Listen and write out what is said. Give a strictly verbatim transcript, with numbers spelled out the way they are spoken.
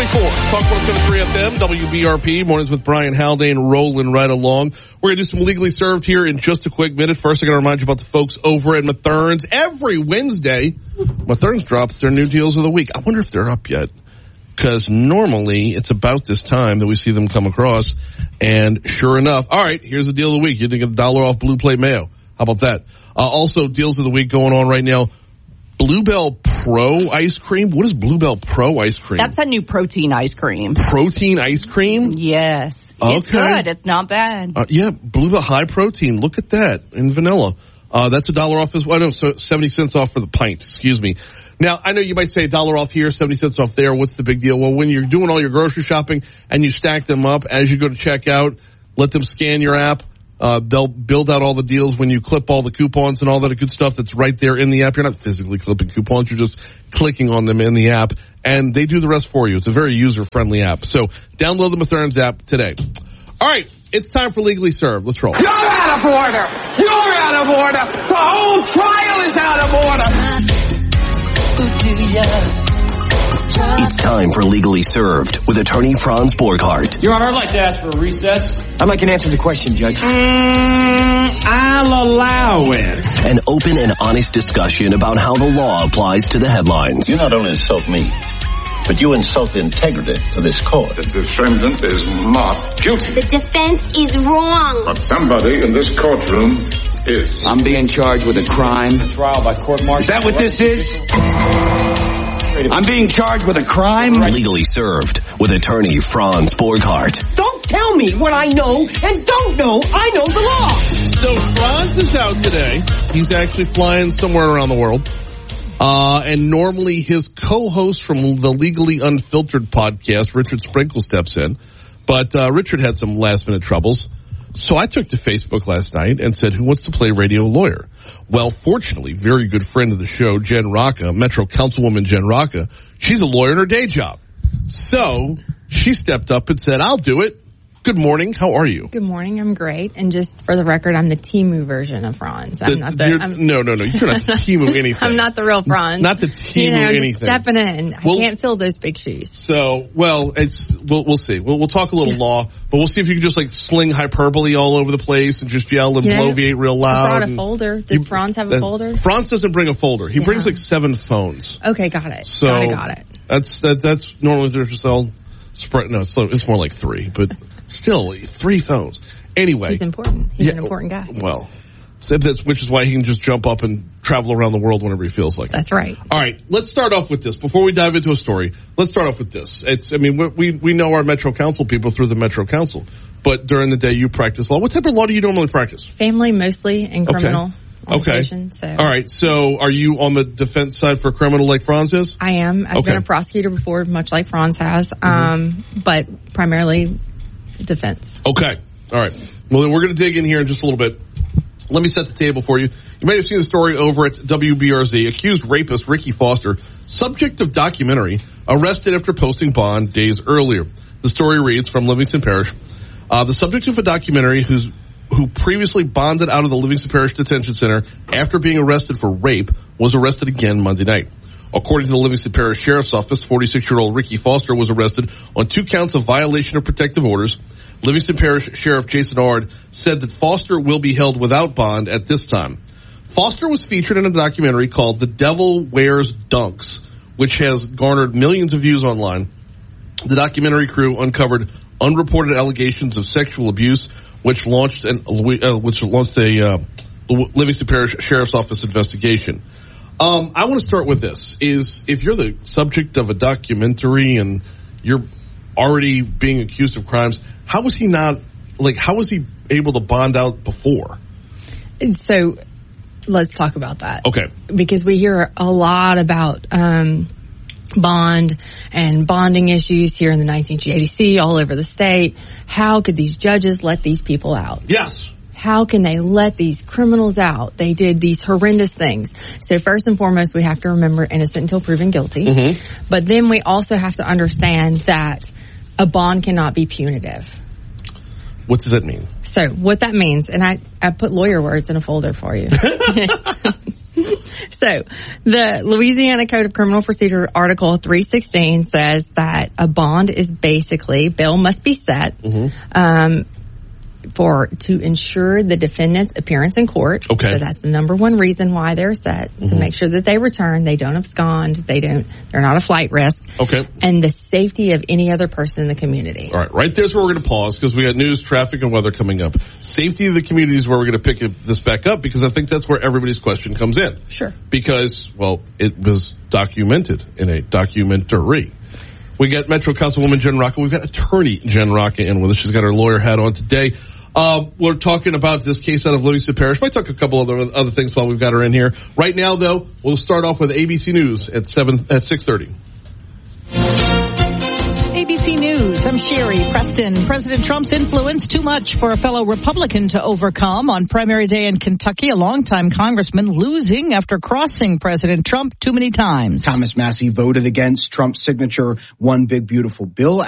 twenty-four. Talk one oh seven point three F M, W B R P. Mornings with Brian Haldane rolling right along. We're going to do some Legally Served here in just a quick minute. First, I'm going to remind you about the folks over at Mathern's. Every Wednesday, Mathern's drops their new deals of the week. I wonder if they're up yet, because normally it's about this time that we see them come across. And sure enough, all right, here's the deal of the week. You're going to get a dollar off Blue Plate Mayo. How about that? Uh, also, deals of the week going on right now. Bluebell Pro ice cream. What is Bluebell Pro ice cream? That's that new protein ice cream. Protein ice cream? Yes. Okay. It's good. It's not bad. Uh, yeah, Bluebell high protein. Look at that in vanilla. Uh, that's a dollar off as well. No, so seventy cents off for the pint. Excuse me. Now, I know you might say a dollar off here, seventy cents off there. What's the big deal? Well, when you're doing all your grocery shopping and you stack them up as you go to checkout, let them scan your app. Uh, they'll build out all the deals when you clip all the coupons and all that good stuff that's right there in the app. You're not physically clipping coupons. You're just clicking on them in the app, and they do the rest for you. It's a very user-friendly app. So download the Mathern's app today. All right, it's time for Legally Served. Let's roll. You're out of order. You're out of order. The whole trial is out of order. It's time for Legally Served with attorney Franz Borghardt. Your Honor, I'd like to ask for a recess. I'd like an answer to the question, Judge. Mm, I'll allow it. An open and honest discussion about how the law applies to the headlines. You not only insult me, but you insult the integrity of this court. The defendant is not guilty. The defense is wrong. But somebody in this courtroom is. I'm being charged with a crime. A trial by court-martial. Is that what this is? I'm being charged with a crime. Legally Served with attorney Franz Borghardt. Don't tell me what I know and don't know. I know the law. So Franz is out today. He's actually flying somewhere around the world. Uh, and normally his co-host from the Legally Unfiltered podcast, Richard Sprinkle, steps in. But uh, Richard had some last-minute troubles. So I took to Facebook last night and said, who wants to play radio lawyer? Well, fortunately, very good friend of the show, Jen Rocca, Metro Councilwoman Jen Rocca, she's a lawyer in her day job. So she stepped up and said, I'll do it. Good morning. How are you? Good morning. I'm great. And just for the record, I'm the Temu version of Franz. I'm the, not the. I'm, no, no, no. You're not Temu anything. I'm not the real Franz. Not the Temu you know, anything. Just stepping in. Well, I can't fill those big shoes. So, well, it's we'll we'll see. We'll we'll talk a little law, but we'll see if you can just like sling hyperbole all over the place and just yell and you know, bloviate real loud. I brought a folder. Does you, Franz have a folder? Franz doesn't bring a folder. He yeah. brings like seven phones. Okay, got it. So got it. Got it. That's that. That's normally there's just all spread. No, it's, it's more like three, but. Still, three phones. Anyway. He's important. He's yeah, an important guy. Well, so that's, which is why he can just jump up and travel around the world whenever he feels like it. That's right. All right, let's start off with this. Before we dive into a story, let's start off with this. It's, I mean, we we know our Metro Council people through the Metro Council, but during the day you practice law. What type of law do you normally practice? Family, mostly, and criminal. Okay. Okay. So. All right. So are you on the defense side for criminal like Franz is? I am. I've okay. been a prosecutor before, much like Franz has, mm-hmm. um, but primarily defense. Okay. All right. Well, then we're going to dig in here in just a little bit. Let me set the table for you. You may have seen the story over at W B R Z. Accused rapist Ricky Foster, subject of documentary, arrested after posting bond days earlier. The story reads from Livingston Parish. Uh, the subject of a documentary who's who previously bonded out of the Livingston Parish Detention Center after being arrested for rape was arrested again Monday night. According to the Livingston Parish Sheriff's Office, forty-six-year-old Ricky Foster was arrested on two counts of violation of protective orders. Livingston Parish Sheriff Jason Ard said that Foster will be held without bond at this time. Foster was featured in a documentary called The Devil Wears Dunks, which has garnered millions of views online. The documentary crew uncovered unreported allegations of sexual abuse, which launched an, uh, which launched a uh, Livingston Parish Sheriff's Office investigation. Um, I want to start with this: is if you're the subject of a documentary and you're already being accused of crimes, how was he not like? How was he able to bond out before? So, let's talk about that. Okay, because we hear a lot about um, bond and bonding issues here in the nineteen G A D C all over the state. How could these judges let these people out? Yes. How can they let these criminals out? They did these horrendous things. So first and foremost, we have to remember innocent until proven guilty. Mm-hmm. But then we also have to understand that a bond cannot be punitive. What does that mean? So what that means, and I, I put lawyer words in a folder for you. So, the Louisiana Code of Criminal Procedure Article three sixteen says that a bond is basically, bail must be set mm-hmm. um, for to ensure the defendant's appearance in court. Okay. So that's the number one reason why they're set, mm-hmm. to make sure that they return, they don't abscond, they don't, they're not a flight risk. Okay. And the safety of any other person in the community. All right, right there's where we're going to pause because we got news, traffic, and weather coming up. Safety of the community is where we're going to pick this back up because I think that's where everybody's question comes in. Sure. Because, well, it was documented in a documentary. We got Metro Councilwoman Jen Rocca. We've got Attorney Jen Rocca in with us. She's got her lawyer hat on today. Uh, we're talking about this case out of Livingston Parish. Might talk a couple other other things while we've got her in here. Right now, though, we'll start off with A B C News at seven at six thirty. A B C News, I'm Sherry Preston. President Trump's influence too much for a fellow Republican to overcome. On primary day in Kentucky, a longtime congressman losing after crossing President Trump too many times. Thomas Massie voted against Trump's signature One Big Beautiful Bill